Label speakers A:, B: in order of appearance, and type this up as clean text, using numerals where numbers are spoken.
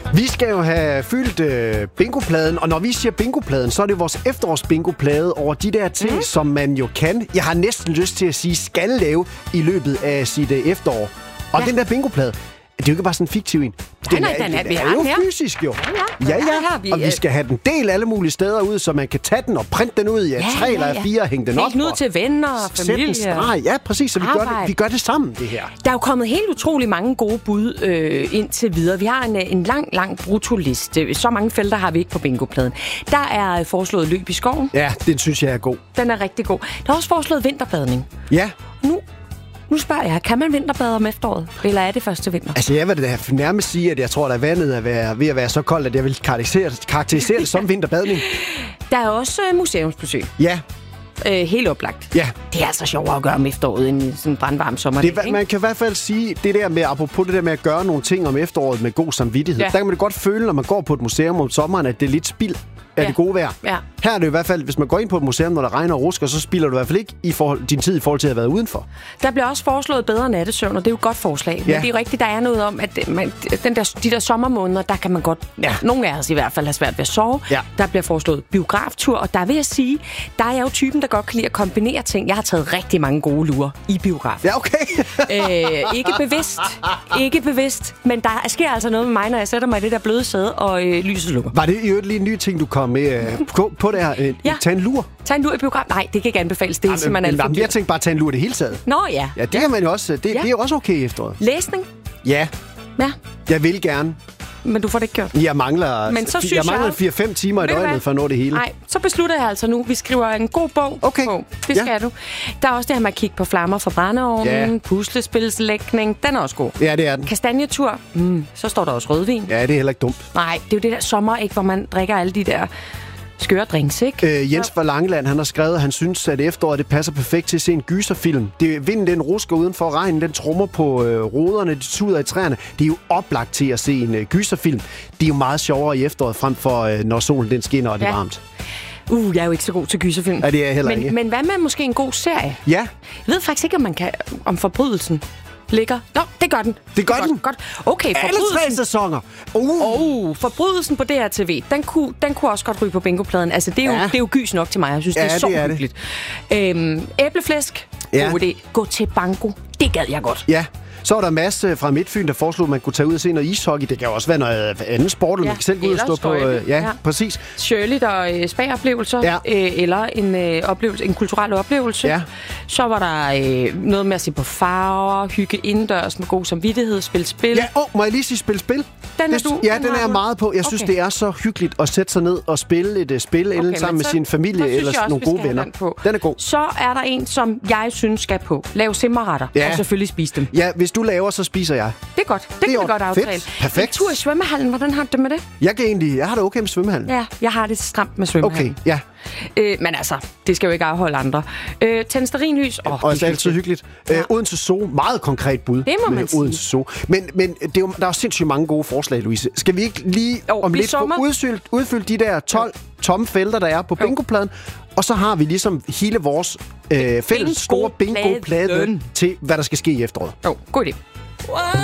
A: Vi skal jo have fyldt bingopladen, og når vi siger bingopladen, så er det vores efterårsbingoplade over de der ting, som man jo kan. Jeg har næsten lyst til at sige, skal lave i løbet af sit efterår. Og den der bingoplade, det er jo ikke bare sådan en fiktiv en. Den er jo fysisk, jo. Ja. Og vi skal have den del alle mulige steder ud, så man kan tage den og printe den ud i 3 eller 4 og hænge den op.
B: Helt ud til venner og familie.
A: Ja, præcis. Så vi gør det sammen, det her.
B: Der er jo kommet helt utrolig mange gode bud indtil videre. Vi har en lang brutoliste. Så mange felter har vi ikke på bingopladen. Der er foreslået løb i skoven.
A: Ja, den synes jeg er god.
B: Den er rigtig god. Der er også foreslået vinterbadning.
A: Ja.
B: Nu spørger jeg, kan man vinterbade om efteråret? Eller er det første vinter?
A: Altså, jeg vil da nærmest sige, at jeg tror, at vandet er ved at være så koldt, at jeg vil karakterisere det som vinterbadning.
B: Der er også museumsbesøg.
A: Ja.
B: Helt oplagt.
A: Ja.
B: Det er altså sjovere at gøre om efteråret end i sådan en brandvarm sommerdag.
A: Man kan i hvert fald sige, det der med, apropos det der med at gøre nogle ting om efteråret med god samvittighed. Der kan man godt føle, når man går på et museum om sommeren, at det er lidt spild af det gode vejr. Ja. Her er det i hvert fald, hvis man går ind på et museum, når der regner og rusker, så spilder du i hvert fald ikke din tid i forhold til at have været udenfor.
B: Der bliver også foreslået bedre nattesøvn, og det er jo et godt forslag. Men det er jo rigtigt, der er noget om, at de der sommermåneder, der kan man godt, nogle af os i hvert fald, have svært ved at sove. Ja. Der bliver foreslået biograftur, og der vil jeg sige, der er jeg jo typen, der godt kan lide at kombinere ting. Jeg har taget rigtig mange gode lurer i biografen.
A: Ja, okay.
B: Ikke bevidst, men der sker altså noget med mig, når jeg sætter mig i det der bløde sæde, og lyset lukker.
A: Var det jo lige en ny ting, du kom med på det her? Tag en lur?
B: Tag en lur i biografen? Nej, det kan ikke anbefales. Det er simpelthen alt for dyrt.
A: Jeg tænkte bare at tage en lur det hele taget.
B: Nå ja.
A: Ja, det kan man jo også. Det er jo også okay i efteråret.
B: Læsning?
A: Ja. Jeg vil gerne.
B: Men du får det ikke gjort.
A: Jeg mangler 4-5 timer i døgnet for at nå det hele.
B: Nej, så beslutter jeg altså nu. Vi skriver en god bog på. Det skal du. Der er også det her med at kigge på flammer fra brændeovnen, puslespilslægning. Den er også god.
A: Ja, det er den.
B: Kastanjetur. Så står der også rødvin.
A: Ja, det er heller ikke dumt.
B: Nej, det er jo det der sommer, ikke, hvor man drikker alle de der skøre drinks, ikke?
A: Jens fra Langeland, han har skrevet, at han synes, at efteråret det passer perfekt til at se en gyserfilm. Vinden den rusker udenfor, regnen den trummer på ruderne, de tuder i træerne. Det er jo oplagt til at se en gyserfilm. Det er jo meget sjovere i efteråret, frem for når solen den skinner, og det er varmt.
B: Jeg er jo ikke så god til gyserfilm.
A: Ja, det er jeg heller ikke.
B: Men hvad med måske en god serie?
A: Ja.
B: Jeg ved faktisk ikke, om Forbrydelsen ligger. Nå, det gør den.
A: Det gør den?
B: Godt. Okay, Forbrydelsen.
A: Alle 3 sæsoner.
B: Forbrydelsen på DRTV, den kunne også godt ryge på bingopladen. Altså, det er jo gys nok til mig. Jeg synes, det er så hyggeligt. Æbleflæsk. God idé. Gå til banko. Det gad jeg godt.
A: Ja. Så var der Mads fra Midtfyn, der foreslog, at man kunne tage ud og se noget ishockey. Det kan jo også være noget andet sport, eller man kan selv gå ud og stå på. Præcis.
B: Sjøligt og spa-oplevelser, eller en kulturel oplevelse. Ja. Så var der noget med at se på farver, hygge indendørs med god samvittighed, spille spil.
A: Ja, må jeg lige sige spil? Den er jeg meget på. Jeg synes, det er så hyggeligt at sætte sig ned og spille et spil sammen med sin familie eller nogle gode venner. Den er god.
B: Så er der en, som jeg synes skal på. Lav simmerretter, og selvfølgelig spise dem.
A: Ja, hvis du laver, så spiser jeg.
B: Det er godt. Det kan vi godt aftale.
A: Perfekt.
B: En tur i svømmehallen, hvordan har du det med det?
A: Jeg har det okay med svømmehallen.
B: Ja, jeg har det stramt med svømmehallen.
A: Okay, ja.
B: Men altså, det skal jo ikke afholde andre. Tænd stearinlys.
A: Og det er altid hyggeligt. Odense Zoo, meget konkret bud.
B: Det må man sige.
A: Odense Zoo. Men det er jo, der er sindssygt mange gode forslag, Louise. Skal vi ikke lige om lidt få udfyldt de der 12 tomme felter, der er på bingopladen? Og så har vi ligesom hele vores fælles store bingoplade til, hvad der skal ske i efteråret.
B: God idé.